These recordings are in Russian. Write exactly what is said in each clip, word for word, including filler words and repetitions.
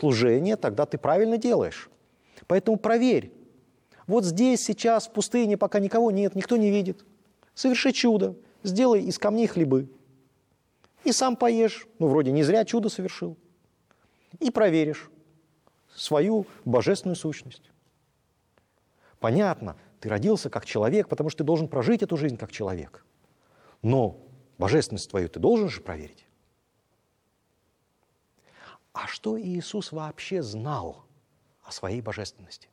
богослужение, тогда ты правильно делаешь. Поэтому проверь. Вот здесь, сейчас, в пустыне, пока никого нет, никто не видит. Соверши чудо, сделай из камней хлебы. И сам поешь. Ну, вроде не зря чудо совершил. И проверишь свою божественную сущность. Понятно, ты родился как человек, потому что ты должен прожить эту жизнь как человек. Но божественность твою ты должен же проверить. А что Иисус вообще знал о своей божественности?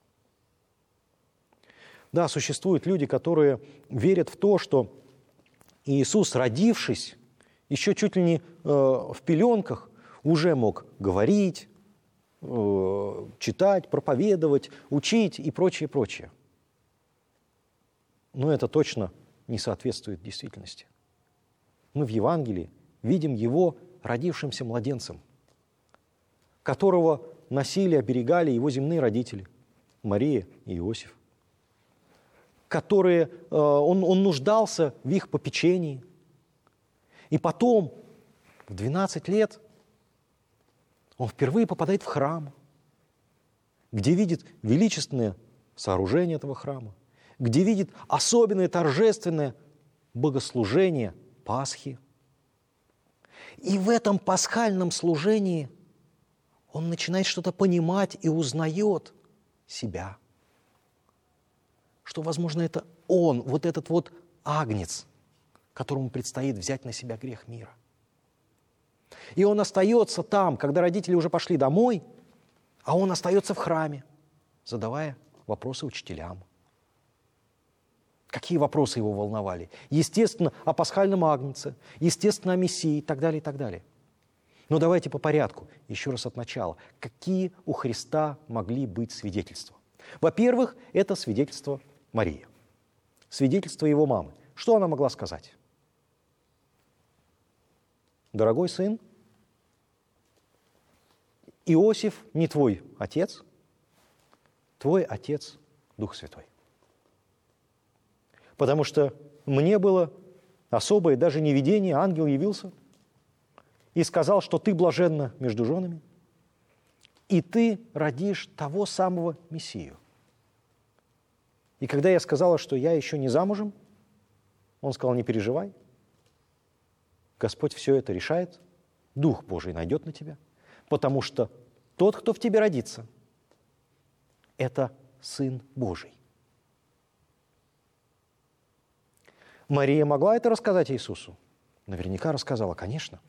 Да, существуют люди, которые верят в то, что Иисус, родившись, еще чуть ли не э, в пеленках, уже мог говорить, э, читать, проповедовать, учить и прочее, прочее. Но это точно не соответствует действительности. Мы в Евангелии видим Его родившимся младенцем, которого носили, оберегали его земные родители, Мария и Иосиф, которые, э, он, он нуждался в их попечении. И потом, в двенадцать лет, он впервые попадает в храм, где видит величественное сооружение этого храма, где видит особенное торжественное богослужение Пасхи. И в этом пасхальном служении он начинает что-то понимать и узнает себя. Что, возможно, это он, вот этот вот агнец, которому предстоит взять на себя грех мира. И он остается там, когда родители уже пошли домой, а он остается в храме, задавая вопросы учителям. Какие вопросы его волновали? Естественно, о пасхальном агнце, естественно, о Мессии и так далее, и так далее. Но давайте по порядку, еще раз от начала. Какие у Христа могли быть свидетельства? Во-первых, это свидетельство Марии, свидетельство его мамы. Что она могла сказать? Дорогой сын, Иосиф не твой отец, твой отец Дух Святой. Потому что мне было особое даже не видение, ангел явился и сказал, что ты блаженна между женами, и ты родишь того самого Мессию. И когда я сказала, что я еще не замужем, он сказал, не переживай, Господь все это решает, Дух Божий найдет на тебя, потому что тот, кто в тебе родится, это Сын Божий. Мария могла это рассказать Иисусу? Наверняка рассказала, конечно.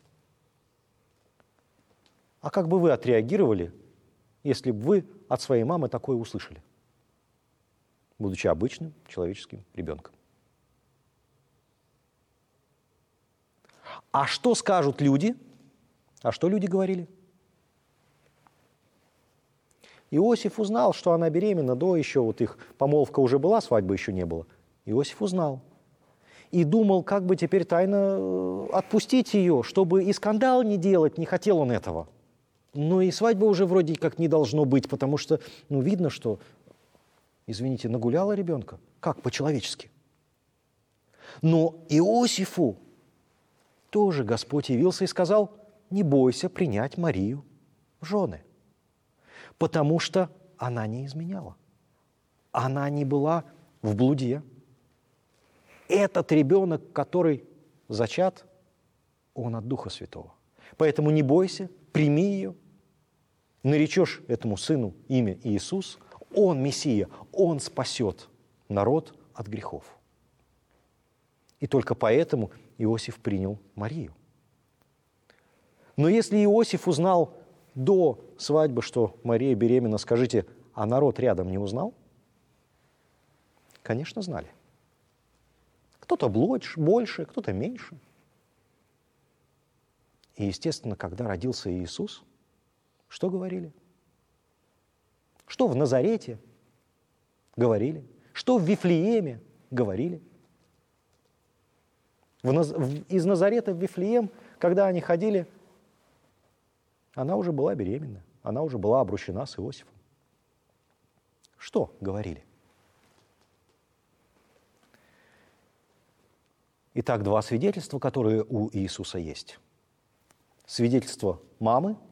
А как бы вы отреагировали, если бы вы от своей мамы такое услышали, будучи обычным человеческим ребенком? А что скажут люди? А что люди говорили? Иосиф узнал, что она беременна, до еще вот их помолвка уже была, свадьбы еще не было. Иосиф узнал. И думал, как бы теперь тайно отпустить ее, чтобы и скандал не делать, не хотел он этого. Но и свадьбы уже вроде как не должно быть, потому что, ну, видно, что, извините, нагуляла ребенка. Как по-человечески? Но Иосифу тоже Господь явился и сказал, не бойся принять Марию в жены, потому что она не изменяла. Она не была в блуде. Этот ребенок, который зачат, он от Духа Святого. Поэтому не бойся, прими ее, наречешь этому сыну имя Иисус, он Мессия, он спасет народ от грехов. И только поэтому Иосиф принял Марию. Но если Иосиф узнал до свадьбы, что Мария беременна, скажите, а народ рядом не узнал? Конечно, знали. Кто-то больше, кто-то меньше. И, естественно, когда родился Иисус, что говорили? Что в Назарете говорили? Что в Вифлееме говорили? В Наз... Из Назарета в Вифлеем, когда они ходили, она уже была беременна, она уже была обручена с Иосифом. Что говорили? Итак, два свидетельства, которые у Иисуса есть. Свидетельство мамы